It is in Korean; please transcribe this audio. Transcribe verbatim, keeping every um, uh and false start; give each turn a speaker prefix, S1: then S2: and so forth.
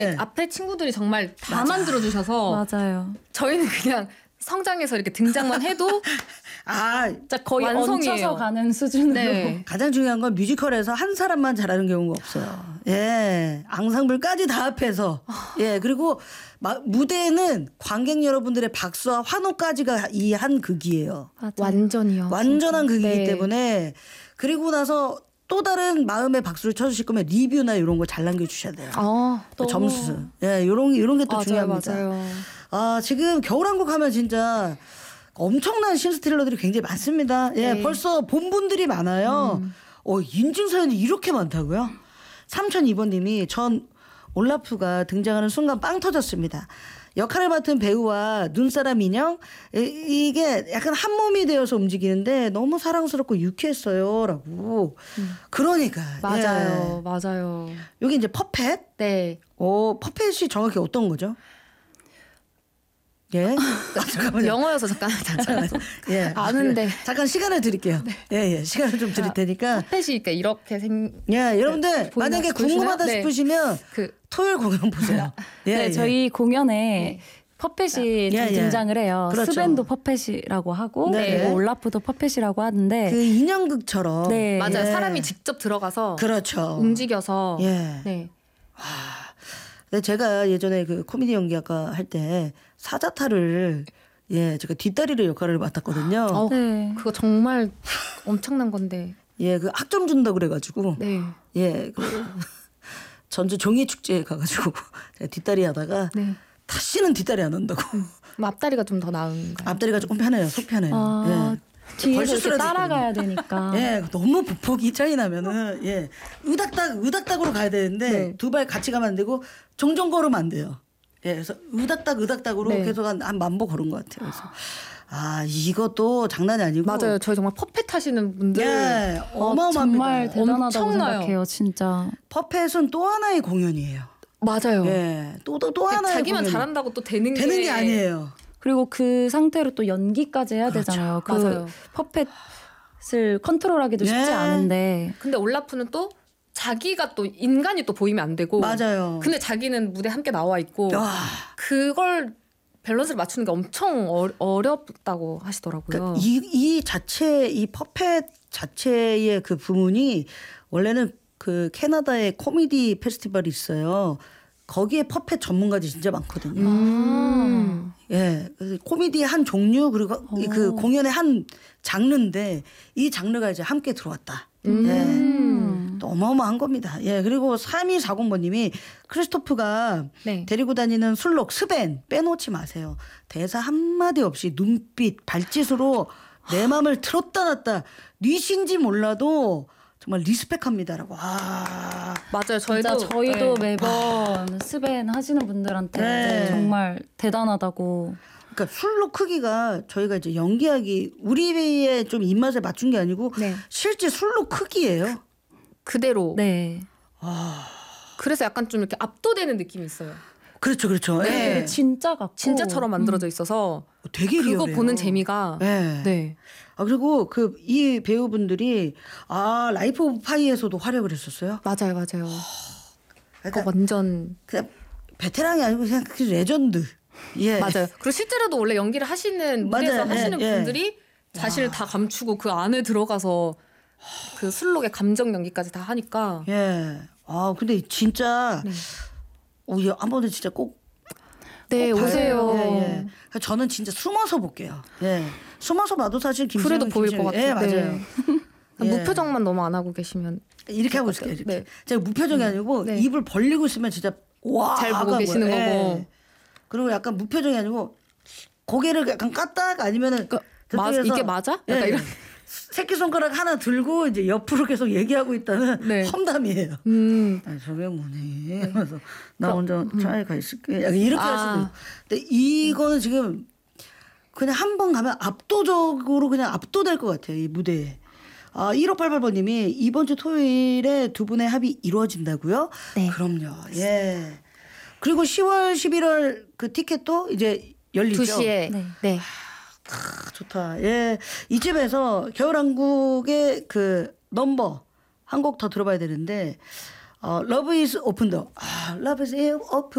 S1: 네.
S2: 앞에 친구들이 정말 다
S1: 맞아.
S2: 만들어주셔서
S3: 맞아요.
S2: 저희는 그냥 성장해서 이렇게 등장만 해도
S1: 아,
S3: 진짜 거의
S2: 완성이에요.
S3: 얹혀서 가는 수준으로.
S2: 네.
S1: 가장 중요한 건 뮤지컬에서 한 사람만 잘하는 경우가 없어요. 예, 앙상블까지 다 합해서 예, 그리고 마, 무대에는 관객 여러분들의 박수와 환호까지가 이 한 극이에요.
S3: 맞아요.
S2: 완전히요.
S1: 완전한
S2: 진짜.
S1: 극이기
S2: 네.
S1: 때문에 그리고 나서 또 다른 마음의 박수를 쳐주실 거면 리뷰나 이런 거 잘 남겨주셔야 돼요.
S2: 아,
S1: 또
S3: 너무-
S1: 점수, 예, 요런 요런 게 또
S2: 맞아요,
S1: 중요합니다.
S2: 맞아요.
S1: 아, 지금 겨울왕국 하면 진짜 엄청난 신스틸러들이 굉장히 많습니다. 예,
S2: 네.
S1: 벌써 본 분들이 많아요.
S2: 음.
S1: 어, 인증 사연이 이렇게 많다고요? 삼천이 번님이 전 올라프가 등장하는 순간 빵 터졌습니다. 역할을 맡은 배우와 눈사람 인형 이- 이게 약간 한 몸이 되어서 움직이는데 너무 사랑스럽고 유쾌했어요라고.
S2: 음.
S1: 그러니까
S2: 맞아요,
S1: 예.
S2: 맞아요.
S1: 여기 이제 퍼펫.
S2: 네.
S1: 어, 퍼펫이 정확히 어떤 거죠? 예. 아, 잠깐만요.
S2: 영어여서 잠깐 잠깐
S1: 예.
S2: 아는데
S1: 잠깐 시간을 드릴게요. 예, 예. 시간을 좀 드릴 테니까.
S2: 퍼펫이 그러니까 이렇게 생.
S1: 예, 여러분들
S2: 보이나-
S1: 만약에
S2: 보이시나요?
S1: 궁금하다
S2: 네.
S1: 싶으시면
S2: 그
S1: 토요일 공연 보세요. 예,
S3: 네,
S1: 예.
S3: 저희 공연에 퍼펫이
S1: 예,
S3: 좀
S1: 예.
S3: 등장을 해요.
S1: 그렇죠.
S3: 스벤도 퍼펫이라고 하고
S1: 네.
S3: 그리고 올라프도 퍼펫이라고 하는데
S1: 그 인형극처럼.
S3: 네.
S2: 맞아요.
S1: 예.
S2: 사람이 직접 들어가서
S1: 그렇죠.
S2: 움직여서
S1: 예.
S2: 네.
S1: 근데 제가 예전에 그 코미디 연기학과 할 때 사자타를 예, 제가 뒷다리를 역할을 맡았거든요.
S2: 어,
S3: 네.
S2: 그거 정말 엄청난 건데.
S1: 예, 그 학점 준다 그래가지고.
S2: 네.
S1: 예, 그 전주 종이 축제에 가가지고 제가 뒷다리 하다가
S2: 네.
S1: 다시는 뒷다리 안 한다고.
S2: 뭐 앞다리가 좀 더 나은가요?
S1: 앞다리가 조금 편해요. 속 편해요.
S3: 아,
S1: 예.
S3: 뒤에서
S1: 벌써
S3: 이렇게
S1: 쓰러지거든요.
S3: 따라가야 되니까.
S1: 예, 너무 부폭이 차이 나면은 예, 으닥닥 으닥닥으로 가야 되는데
S2: 네.
S1: 두 발 같이 가면 안 되고 종종 걸으면 안 돼요. 예, 그래서 으닥닥 으닥닥으로
S2: 네.
S1: 계속 한, 한 만보 걸은 것 같아요. 그래서 아, 이것도 장난이 아니고
S2: 맞아요. 저희 정말 퍼펫 하시는 분들
S1: 예,
S3: 어,
S1: 어마어마합니다.
S3: 정말 대단하다고
S2: 엄청나요.
S3: 생각해요, 진짜.
S1: 퍼펫은 또 하나의 공연이에요.
S2: 맞아요.
S1: 예, 또 또 또 하나의
S2: 자기만
S1: 공연이-
S2: 잘한다고 또 되는,
S1: 되는 게 아니에요.
S3: 그리고 그 상태로 또 연기까지 해야
S1: 그렇죠.
S3: 되잖아요. 그
S2: 맞아요.
S3: 퍼펫을 컨트롤하기도 쉽지
S1: 네.
S3: 않은데.
S2: 근데 올라프는 또 자기가 또 인간이 또 보이면 안 되고.
S1: 맞아요.
S2: 근데 자기는 무대 함께 나와 있고
S1: 와,
S2: 그걸 밸런스를 맞추는 게 엄청 어, 어렵다고 하시더라고요.
S1: 그러니까 이, 이 자체 이 퍼펫 자체의 그 부문이 원래는 그 캐나다의 코미디 페스티벌이 있어요. 거기에 퍼펫 전문가들이 진짜 많거든요.
S2: 음.
S1: 예, 그래서 코미디의 한 종류 그리고 그 공연의 한 장르인데 이 장르가 이제 함께 들어왔다.
S2: 음.
S1: 예. 또 어마어마한 겁니다. 예, 그리고 삼이사공 번님이 크리스토프가
S2: 네.
S1: 데리고 다니는 술록 스벤 빼놓지 마세요. 대사 한마디 없이 눈빛, 발짓으로 내 마음을 틀었다 놨다. 뉘신지 몰라도 정말 리스펙합니다라고. 아,
S2: 맞아요. 저희도
S3: 진짜 저희도
S2: 네.
S3: 매번 스벤 하시는 분들한테
S1: 네.
S3: 정말 대단하다고.
S1: 그러니까 술록 크기가 저희가 이제 연기하기 우리의 좀 입맛에 맞춘 게 아니고
S2: 네.
S1: 실제 술록 크기예요.
S2: 그대로.
S3: 네.
S2: 그래서 약간 좀 이렇게 압도되는 느낌이 있어요.
S1: 그렇죠, 그렇죠.
S2: 네.
S1: 예.
S3: 진짜 같고.
S2: 진짜처럼 만들어져 있어서
S1: 되게
S2: 그거
S1: 리얼해요.
S2: 보는 재미가
S1: 네.
S2: 네.
S1: 아, 그리고 그 이 배우분들이 아 라이프 오브 파이에서도 활약을 했었어요.
S2: 맞아요, 맞아요.
S1: 그러니까
S2: 그거 완전
S1: 그냥 베테랑이 아니고 그냥 그 레전드. 예.
S2: 맞아요. 그리고 실제로도 원래 연기를 하시는 무대에서
S1: 맞아요.
S2: 하시는
S1: 예, 예.
S2: 분들이 자신을 다 감추고 그 안에 들어가서 그 술록의 감정 연기까지 다 하니까
S1: 예. 아 근데 진짜
S2: 네.
S1: 어, 예, 한 번은 진짜 꼭
S2: 네,
S1: 봐요.
S2: 오세요.
S1: 예, 예. 그러니까 저는 진짜 숨어서 볼게요. 예. 숨어서 봐도 사실 김
S2: 그래도 보일 것 같아요.
S1: 예, 맞아요.
S2: 네.
S1: 예.
S2: 무표정만 너무 안 하고 계시면
S1: 이렇게 하고
S2: 것
S1: 있을게요.
S2: 같아요.
S1: 이렇게.
S2: 네.
S1: 제가 무표정이 아니고
S2: 네.
S1: 입을 벌리고 있으면 진짜 와
S2: 잘 보고
S1: 하고
S2: 계시는
S1: 예.
S2: 거고.
S1: 그리고 약간 무표정이 아니고 고개를 약간 깠다가 아니면은
S2: 그러니까 맞,
S1: 저쪽에서
S2: 이게 맞아?
S1: 예,
S2: 약간 이런.
S1: 새끼 손가락 하나 들고 이제 옆으로 계속 얘기하고 있다는
S2: 네.
S1: 험담이에요.
S2: 음.
S1: 아니, 저게 뭐니? 그래서 나 혼자 차에 가 있을게. 약간 이렇게 할 수도
S2: 아.
S1: 있고. 근데 이거는 지금 그냥 한 번 가면 압도적으로 그냥 압도될 것 같아요. 이 무대에. 아, 일오팔팔 번님이 이번 주 토요일에 두 분의 합이 이루어진다고요?
S2: 네.
S1: 그럼요. 예. 그리고 시월, 십일월 그 티켓도 이제 열리죠.
S2: 두 시에
S3: 네.
S2: 네.
S1: 아, 좋다. 예. 이쯤에서 겨울왕국의 그 넘버 한 곡 더 들어봐야 되는데 어, 러브 이즈 오픈도. 아, 러브 이즈 오픈.